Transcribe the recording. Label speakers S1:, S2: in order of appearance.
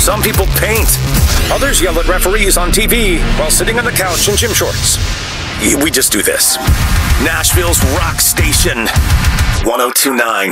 S1: Some people paint. Others yell at referees on TV while sitting on the couch in gym shorts. We just do this. Nashville's rock station, 1029